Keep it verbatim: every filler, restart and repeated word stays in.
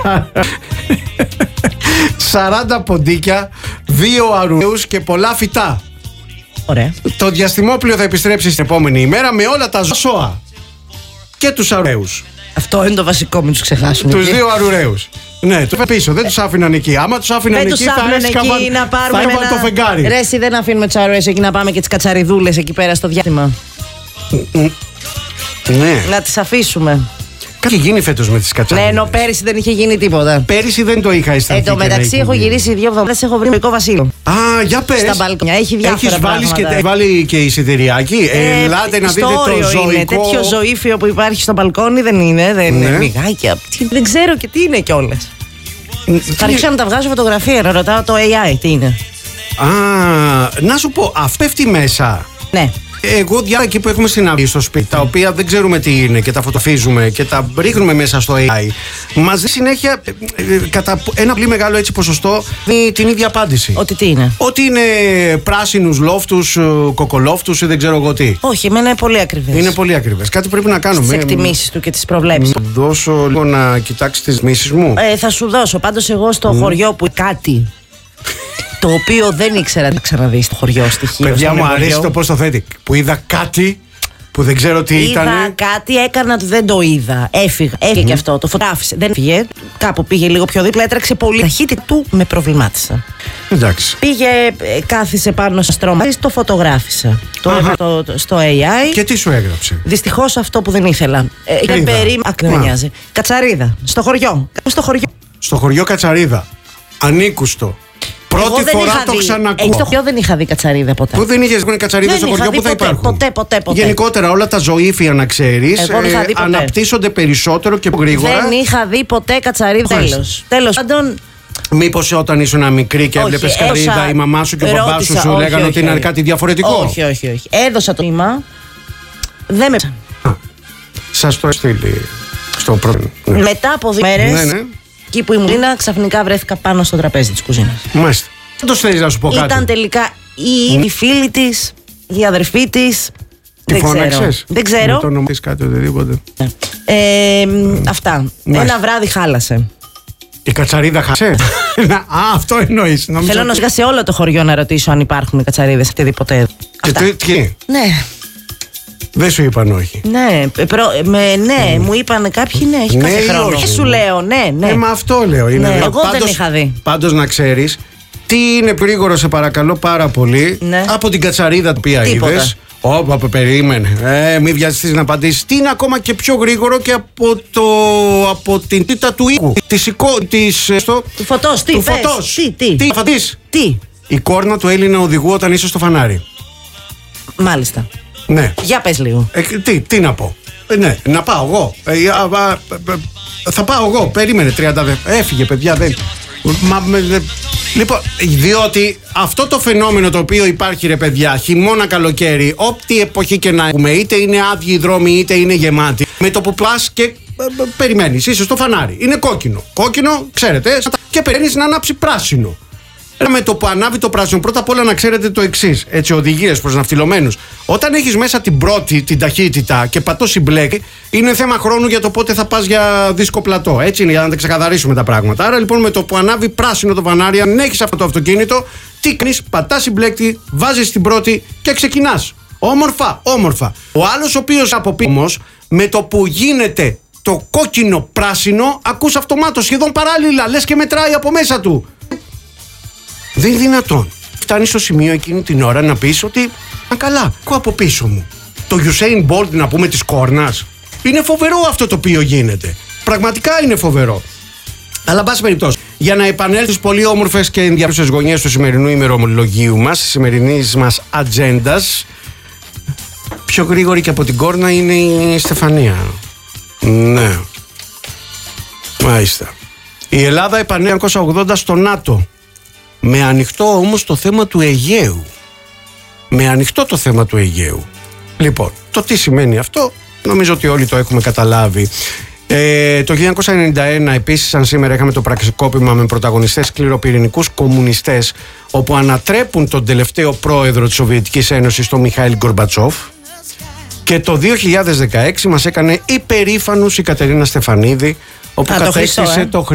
σαράντα ποντίκια, δύο αρουραίους και πολλά φυτά. Ωραία. Το διαστημόπλιο θα επιστρέψει στην επόμενη ημέρα με όλα τα ζώα και τους αρουραίους. Αυτό είναι το βασικό, μην τους ξεχάσουμε. Τους δύο αρουραίους. Ναι, τους πίσω, δεν τους άφηναν εκεί. Άμα τους άφηναν δεν εκεί, τους θα έσκαβαν, εκεί να πάρουμε θα έβαλαν ένα... το φεγγάρι. Ρε, εσύ δεν αφήνουμε τους αρουραίους εκεί να πάμε και τις κατσαριδούλες εκεί πέρα στο διάστημα. Ναι. Να τις αφήσουμε. Κάτι γίνει φέτος με τις κατσαρίδες. Ναι, ενώ πέρυσι δεν είχε γίνει τίποτα. Πέρυσι δεν το είχα αισθανθεί. Εν τω μεταξύ, έχω γυρίσει δύο εβδομάδες, έχω βρει μερικό βασίλειο. Α, για πες. Στα μπαλκόνια, έχει διάφορα πράγματα. Έχεις και, βάλει και εισιτηριάκι. Ε, Ελάτε να δείτε το ζωικό. Είναι τέτοιο ζωήφιο που υπάρχει στο μπαλκόνι, δεν είναι. Δεν ναι. είναι μιγάκια. Δεν ξέρω και τι είναι κιόλας. Θα αρχίσω να τα βγάζω φωτογραφία, να ρωτάω το έι άι τι είναι. Α, να σου πω, αυτό πέφτει μέσα. Ναι. Εγώ διάβασα εκεί που έχουμε στην αυλή στο σπίτι, τα οποία δεν ξέρουμε τι είναι και τα φωτοφίζουμε και τα ρίχνουμε μέσα στο έι άι. Μας δίνει συνέχεια ε, ε, κατά ένα πολύ μεγάλο έτσι ποσοστό την ίδια απάντηση. Ότι τι είναι. Ότι είναι πράσινους λόφτους, κοκολόφτους ή δεν ξέρω εγώ τι. Όχι, εμένα είναι πολύ ακριβές. Είναι πολύ ακριβές. Κάτι πρέπει να κάνουμε. Τις εκτιμήσεις του και τις προβλέψεις. Να δώσω λίγο να κοιτάξει τις μίσεις μου. Ε, θα σου δώσω. Πάντως εγώ στο mm. χωριό που κάτι. Το οποίο δεν ήξερα να ξαναδεί στο χωριό στοιχείο. Παιδιά μου αρέσει το πώς το θέτει. Που είδα κάτι που δεν ξέρω τι ήταν. Είδα κάτι, έκανα ότι δεν το είδα. Έφυγα. Έφυγε mm. και αυτό. Το φωτογράφησε. Δεν φύγε. Κάπου πήγε λίγο πιο δίπλα. Έτρεξε πολύ. Ταχύτητα του με προβλημάτισε. Εντάξει. Πήγε, κάθισε πάνω στο στρώμα. Το φωτογράφησα. Το έβαλα το, το, στο έι άι. Και τι σου έγραψε. Δυστυχώς αυτό που δεν ήθελα. Ε, ήταν περίμενο. Ακριβώς. Κατσαρίδα. Στο χωριό. Στο χωριό. Στο χωριό Κατσαρίδα. Ανήκουστο. Πρώτη φορά το ξανακούω. Εγώ στο χωριό δεν είχα δει κατσαρίδα ποτέ. Πού δεν είχες κατσαρίδα στο χωριό, που θα υπάρχουν. Ποτέ, ποτέ, ποτέ. Γενικότερα όλα τα ζωήφια, να ξέρεις, ε, αναπτύσσονται περισσότερο και γρήγορα. Δεν είχα δει ποτέ κατσαρίδα. Τέλος. Τέλος πάντων. Μήπως όταν ήσουν μικρή και έβλεπες κατσαρίδα, η μαμά σου και ο μπαμπάς σου σου λέγανε ότι είναι κάτι διαφορετικό. Όχι, όχι, όχι. Έδωσα το νήμα. Δεν με. Σας το στείλει στο πρώτο. Μετά από δύο μέρες. Εκεί που ήμουν, ξαφνικά βρέθηκα πάνω στο τραπέζι της κουζίνας. Μάλιστα. Δεν το θέλεις να σου πω κάτι. Ήταν τελικά η, η φίλη της, η αδερφή της. Τη φώναξες? Δεν ξέρω. Το νομίζεις κάτι οτιδήποτε. Ε, mm. Αυτά. Μάλιστα. Ένα βράδυ χάλασε. Η κατσαρίδα χάσε. Α, αυτό εννοείς. Θέλω ότι... να σιγά σε όλο το χωριό να ρωτήσω αν υπάρχουν κατσαρίδες οτιδήποτε. Και τι, τι. Ναι. Δεν σου είπαν όχι. Ναι, προ, με, ναι, mm. μου είπαν κάποιοι ναι, έχει κάθε ναι, χρόνο. Σου λέω, ναι, ναι. Ε, μα αυτό λέω. Είναι ναι, εγώ πάντως, δεν είχα δει. Πάντως να ξέρεις, τι είναι γρήγορο, σε παρακαλώ πάρα πολύ, ναι. από την κατσαρίδα που είδες. Όπα, περίμενε. Ε, μην βιαστείς να απαντήσεις. Τι είναι ακόμα και πιο γρήγορο και από, το, από την τίτα του οίκου. Της εικο, της, στο, του φωτός, τι, του πες, φωτός. Τι, τι, τι, τι, τι. Η κόρνα του Έλληνα οδηγού όταν είσαι στο φανάρι. Μάλιστα. Ναι. Για πες λίγο. Ε, τι, τι να πω. Ε, ναι, να πάω εγώ. Ε, α, α, α, θα πάω εγώ. Περίμενε τριάντα. Έφυγε, παιδιά. Δεν. Μα, με, λοιπόν, διότι αυτό το φαινόμενο το οποίο υπάρχει, ρε παιδιά, χειμώνα, καλοκαίρι, ό,τι εποχή και να έχουμε, είτε είναι άδειοι οι δρόμοι, είτε είναι γεμάτοι, με το που πας και ε, ε, περιμένεις, είσαι στο φανάρι. Είναι κόκκινο. Κόκκινο, ξέρετε, και περιμένεις να ανάψει πράσινο. Με το που ανάβει το πράσινο, πρώτα απ' όλα να ξέρετε το εξής, έτσι, οδηγίες προς ναυτιλωμένους. Όταν έχεις μέσα την πρώτη, την ταχύτητα και πατώσει μπλέκι, είναι θέμα χρόνου για το πότε θα πας για δίσκο πλατό. Έτσι είναι, για να τα ξεκαθαρίσουμε τα πράγματα. Άρα λοιπόν, με το που ανάβει πράσινο το φανάρι, αν έχεις αυτό το αυτοκίνητο, τι κάνεις, πατάς μπλέκι, βάζεις την πρώτη και ξεκινάς. Όμορφα, όμορφα. Ο άλλος, ο οποίος από πίσω όμως, με το που γίνεται το κόκκινο πράσινο, ακούς αυτομάτως σχεδόν παράλληλα, λες και μετράει από μέσα του. Δεν είναι δυνατόν. Φτάνει στο σημείο εκείνη την ώρα να πεις ότι α, καλά, ακούω από πίσω μου το Usain Bolt, να πούμε, της κόρνας. Είναι φοβερό αυτό το οποίο γίνεται. Πραγματικά είναι φοβερό. Αλλά, εν πάση περιπτώσει, για να επανέλθω στις πολύ όμορφες και ενδιαφέρουσες γωνιές του σημερινού ημερολογίου μας, της σημερινής μας ατζέντας, πιο γρήγορη και από την κόρνα είναι η Στεφανία. Ναι. Μάλιστα. Η Ελλάδα επανέλαβε εννιακόσια ογδόντα στο ΝΑΤΟ. Με ανοιχτό όμως το θέμα του Αιγαίου. Με ανοιχτό το θέμα του Αιγαίου. Λοιπόν, το τι σημαίνει αυτό, νομίζω ότι όλοι το έχουμε καταλάβει. Ε, το χίλια εννιακόσια ενενήντα ένα επίσης, σαν σήμερα, είχαμε το πραξικόπημα με πρωταγωνιστές σκληροπυρηνικούς κομμουνιστές, όπου ανατρέπουν τον τελευταίο πρόεδρο της Σοβιετικής Ένωσης, τον Μιχάηλ Γκορμπατσόφ. Και το δύο χιλιάδες δεκαέξι μας έκανε υπερήφανους η Κατερίνα Στεφανίδη, όπου Α, κατέκτησε το χρυσό, ε. το